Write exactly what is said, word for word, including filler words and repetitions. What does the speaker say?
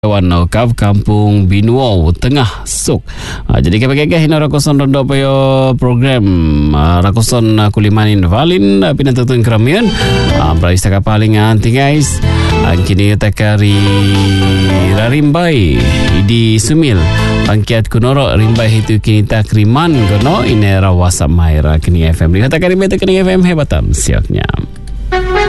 Warna Kav Kampung Binuau Tengah Sok. Uh, jadi kagak hina rakoson rondo payo program uh, rakoson uh, kulimanin valin uh, pinatutun keramian uh, berais taka paling anti guys. Uh, kini takari rarimbai di Sumil pangkiat kunoro rimbai itu kini takriman gono ine rawasa maira kini F M. Kata kari beta kini F M hebatan siapnya.